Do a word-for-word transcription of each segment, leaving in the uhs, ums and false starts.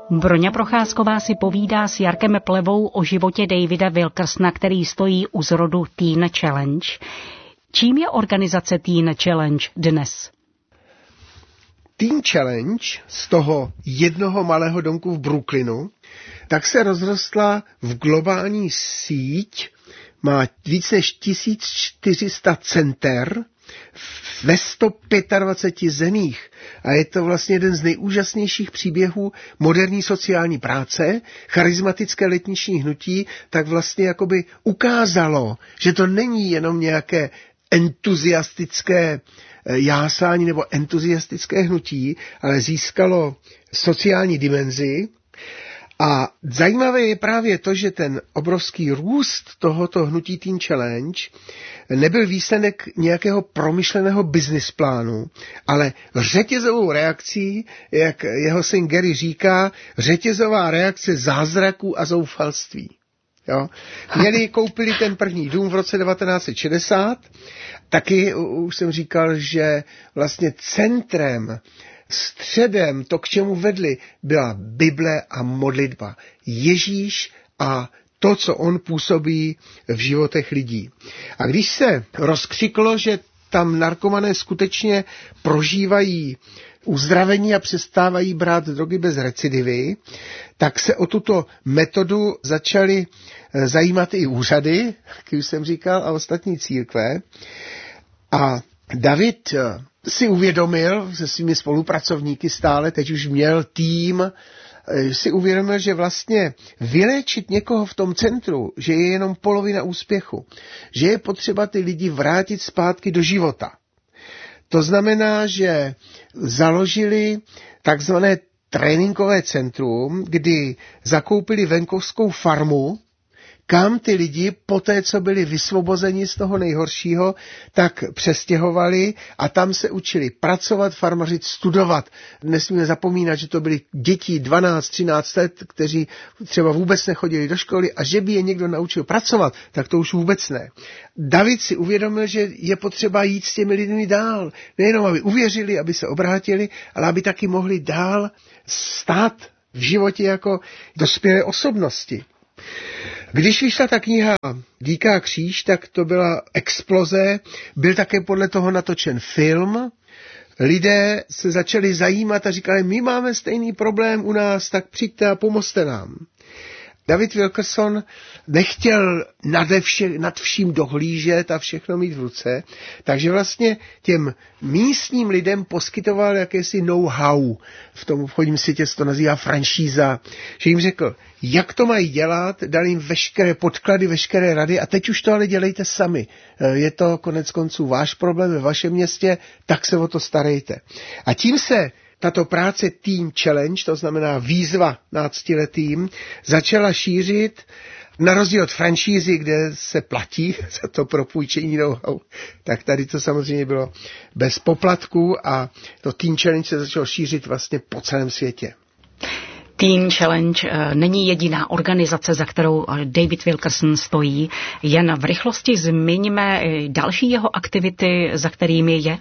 Broňa Procházková si povídá s Jarkem Plevou o životě Davida Wilkersona, který stojí u zrodu Teen Challenge. Čím je organizace Teen Challenge dnes? Teen Challenge z toho jednoho malého domku v Brooklynu tak se rozrostla v globální síť, má víc než tisíc čtyři sta center ve sto dvacet pěti zemích. A je to vlastně jeden z nejúžasnějších příběhů moderní sociální práce. Charismatické letniční hnutí tak vlastně jakoby ukázalo, že to není jenom nějaké entuziastické jásání nebo entuziastické hnutí, ale získalo sociální dimenzi. A zajímavé je právě to, že ten obrovský růst tohoto hnutí Teen Challenge nebyl výsledek nějakého promyšleného business plánu, ale řetězovou reakcí, jak jeho syn Gary říká, řetězová reakce zázraků a zoufalství. Jo? Měli, koupili ten první dům v roce devatenáct set šedesát, taky už jsem říkal, že vlastně centrem, středem, to, k čemu vedli, byla Bible a modlitba. Ježíš a to, co on působí v životech lidí. A když se rozkřiklo, že tam narkomané skutečně prožívají uzdravení a přestávají brát drogy bez recidivy, tak se o tuto metodu začaly zajímat i úřady, jak už jsem říkal, a ostatní církve. A David si uvědomil se svými spolupracovníky stále, teď už měl tým, si uvědomil, že vlastně vyléčit někoho v tom centru, že je jenom polovina úspěchu, že je potřeba ty lidi vrátit zpátky do života. To znamená, že založili takzvané tréninkové centrum, kdy zakoupili venkovskou farmu, kam ty lidi po té, co byli vysvobozeni z toho nejhoršího, tak přestěhovali a tam se učili pracovat, farmařit, studovat. Nesmíme zapomínat, že to byli děti dvanáct třináct let, kteří třeba vůbec nechodili do školy a že by je někdo naučil pracovat, tak to už vůbec ne. David si uvědomil, že je potřeba jít s těmi lidmi dál. Nejenom, aby uvěřili, aby se obrátili, ale aby taky mohli dál stát v životě jako dospělé osobnosti. Když vyšla ta kniha Díká kříž, tak to byla exploze, byl také podle toho natočen film. Lidé se začali zajímat a říkali, my máme stejný problém u nás, tak přijďte a pomozte nám. David Wilkerson nechtěl nade vše, nad vším dohlížet a všechno mít v ruce, takže vlastně těm místním lidem poskytoval jakési know-how. V tom obchodním světě se to nazývá franšíza, že jim řekl, jak to mají dělat, dal jim veškeré podklady, veškeré rady a teď už to ale dělejte sami. Je to konec konců váš problém ve vašem městě, tak se o to starejte. A tím se tato práce Teen Challenge, to znamená výzva náctiletým, začala šířit na rozdíl od franšízy, kde se platí za to propůjčení know-how, tak tady to samozřejmě bylo bez poplatků a to Teen Challenge se začalo šířit vlastně po celém světě. Teen Challenge není jediná organizace, za kterou David Wilkerson stojí. Jen v rychlosti zmiňme další jeho aktivity, za kterými je.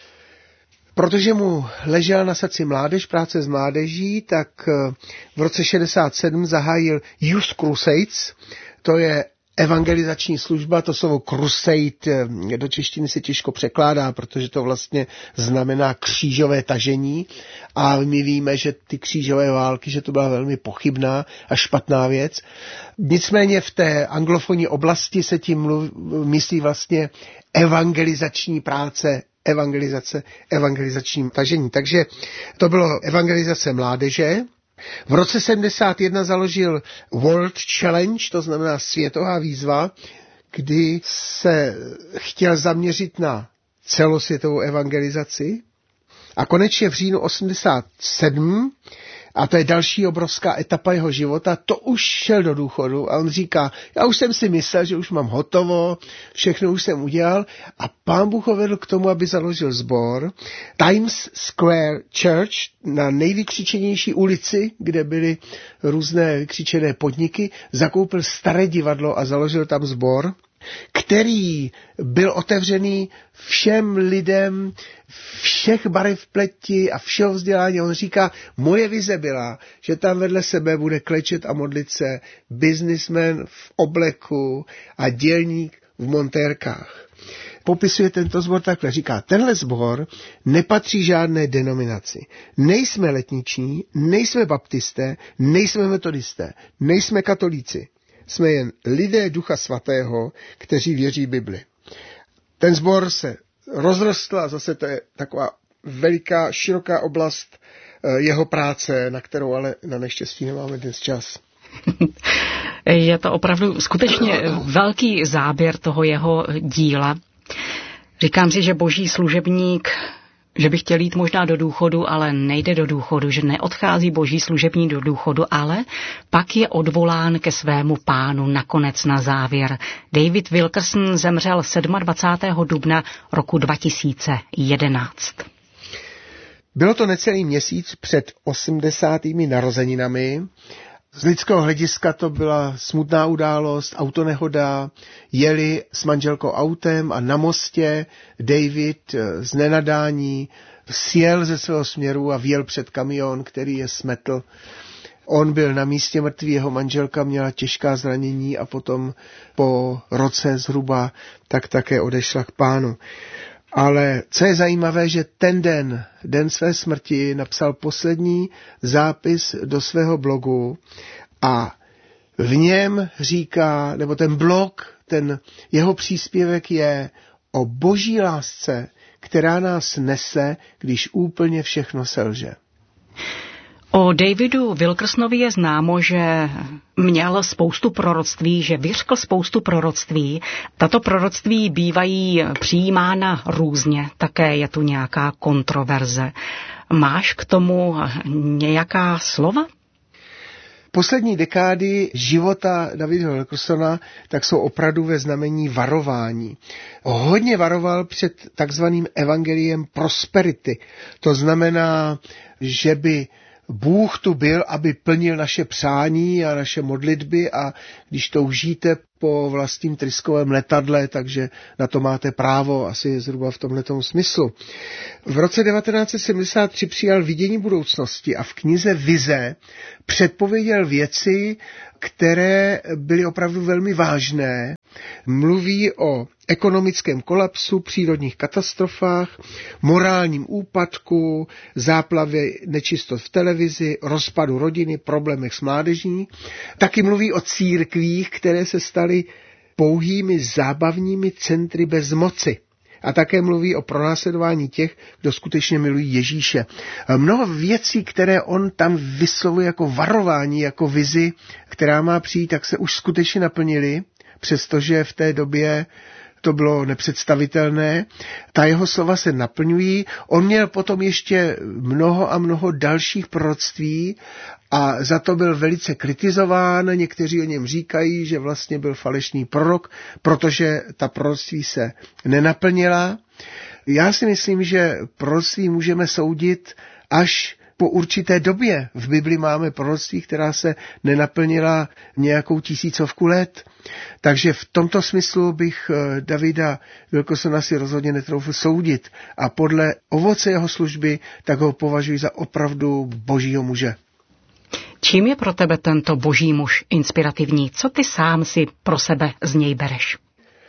Protože mu ležela na srdci mládež, práce s mládeží, tak v roce šedesát sedm zahájil Youth Crusades, to je evangelizační služba, to slovo crusade do češtiny se těžko překládá, protože to vlastně znamená křížové tažení a my víme, že ty křížové války, že to byla velmi pochybná a špatná věc. Nicméně v té anglofonní oblasti se tím mluví, myslí vlastně evangelizační práce, evangelizace, evangelizačním tažení. Takže to bylo evangelizace mládeže. V roce sedmdesát jedna založil World Challenge, to znamená světová výzva, kdy se chtěl zaměřit na celosvětovou evangelizaci. A konečně v říjnu osmdesát sedm, a to je další obrovská etapa jeho života, to už šel do důchodu a on říká, já už jsem si myslel, že už mám hotovo, všechno už jsem udělal a Pán Bůh ho vedl k tomu, aby založil sbor Times Square Church na nejvykřičenější ulici, kde byly různé vykřičené podniky, zakoupil staré divadlo a založil tam sbor. který byl otevřený všem lidem, všech barev pleti a všeho vzdělání. On říká, moje vize byla, že tam vedle sebe bude klečet a modlit se biznismen v obleku a dělník v montérkách. Popisuje tento sbor takhle, říká, tenhle sbor nepatří žádné denominaci. Nejsme letniční, nejsme baptisté, nejsme metodisté, nejsme katolíci. Jsme jen lidé Ducha Svatého, kteří věří Bibli. Ten sbor se rozrostl a zase to je taková veliká, široká oblast jeho práce, na kterou ale na neštěstí nemáme dnes čas. Je to opravdu skutečně velký záběr toho jeho díla. Říkám si, že boží služebník, že by chtěl jít možná do důchodu, ale nejde do důchodu, že neodchází boží služebník do důchodu, ale pak je odvolán ke svému pánu nakonec na závěr. David Wilkerson zemřel dvacátého sedmého dubna roku dva tisíce jedenáct. Bylo to necelý měsíc před osmdesátými narozeninami. Z lidského hlediska to byla smutná událost, autonehoda, jeli s manželkou autem a na mostě David z nenadání sjel ze svého směru a vjel před kamion, který je smetl. On byl na místě mrtvý, jeho manželka měla těžká zranění a potom po roce zhruba tak také odešla k pánu. Ale co je zajímavé, že ten den, den své smrti, napsal poslední zápis do svého blogu a v něm říká, nebo ten blog, ten jeho příspěvek je o boží lásce, která nás nese, když úplně všechno selže. O Davidu Wilkersonovi je známo, že měl spoustu proroctví, že vyřkl spoustu proroctví. Tato proroctví bývají přijímána různě, také je tu nějaká kontroverze. Máš k tomu nějaká slova? Poslední dekády života Davida Wilkersona tak jsou opravdu ve znamení varování. Hodně varoval před takzvaným evangeliem prosperity. To znamená, že by Bůh tu byl, aby plnil naše přání a naše modlitby a když toužíte po vlastním tryskovém letadle, takže na to máte právo, asi zhruba v tomhletom smyslu. V roce devatenáct set sedmdesát tři přijal vidění budoucnosti a v knize Vize předpověděl věci, které byly opravdu velmi vážné. Mluví o ekonomickém kolapsu, přírodních katastrofách, morálním úpadku, záplavě nečistot v televizi, rozpadu rodiny, problémech s mládeží. Taky mluví o církvích, které se staly pouhými zábavními centry bez moci. A také mluví o pronásledování těch, kdo skutečně milují Ježíše. Mnoho věcí, které on tam vyslovuje jako varování, jako vizi, která má přijít, tak se už skutečně naplnily, přestože v té době to bylo nepředstavitelné. Ta jeho slova se naplňují. On měl potom ještě mnoho a mnoho dalších proroctví a za to byl velice kritizován. Někteří o něm říkají, že vlastně byl falešný prorok, protože ta proroctví se nenaplnila. Já si myslím, že proroctví můžeme soudit až po určité době. V Bibli máme proroctví, která se nenaplnila nějakou tisícovku let. Takže v tomto smyslu bych Davida Wilkersona si rozhodně netroufl soudit. A podle ovoce jeho služby, tak ho považuji za opravdu božího muže. Čím je pro tebe tento boží muž inspirativní? Co ty sám si pro sebe z něj bereš?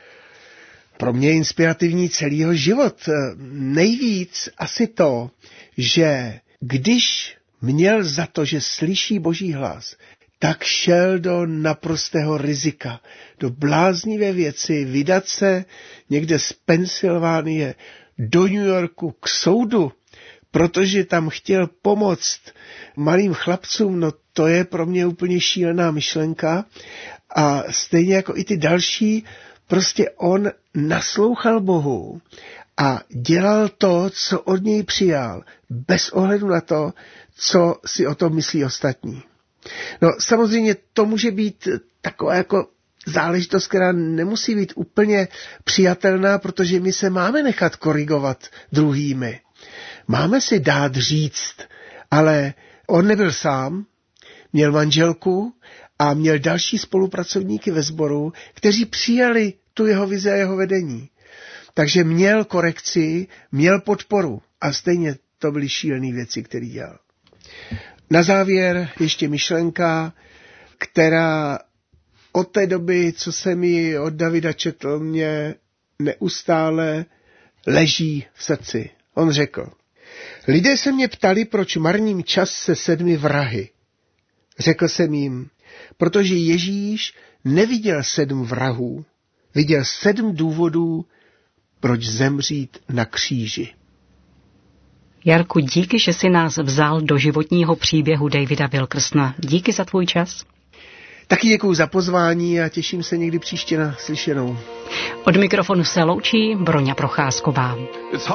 Pro mě je inspirativní celý jeho život. Nejvíc asi to, že když měl za to, že slyší boží hlas, tak šel do naprostého rizika, do bláznivé věci, vydat se někde z Pensylvánie do New Yorku k soudu, protože tam chtěl pomoct malým chlapcům, no to je pro mě úplně šílená myšlenka. A stejně jako i ty další, prostě on naslouchal Bohu a dělal to, co od něj přijal, bez ohledu na to, co si o tom myslí ostatní. No samozřejmě to může být taková jako záležitost, která nemusí být úplně přijatelná, protože my se máme nechat korigovat druhými. Máme si dát říct, ale on nebyl sám, měl manželku a měl další spolupracovníky ve sboru, kteří přijali tu jeho vizi a jeho vedení. Takže měl korekci, měl podporu a stejně to byly šílené věci, které dělal. Na závěr ještě myšlenka, která od té doby, co jsem ji od Davida četl, mě neustále leží v srdci. On řekl, lidé se mě ptali, proč marním čas se sedmi vrahy. Řekl jsem jim, protože Ježíš neviděl sedm vrahů, viděl sedm důvodů, proč zemřít na kříži. Jarku, díky, že jsi nás vzal do životního příběhu Davida Wilkersona. Díky za tvůj čas. Taky děkuju za pozvání a těším se někdy příště na slyšenou. Od mikrofonu se loučí Broňa Procházková.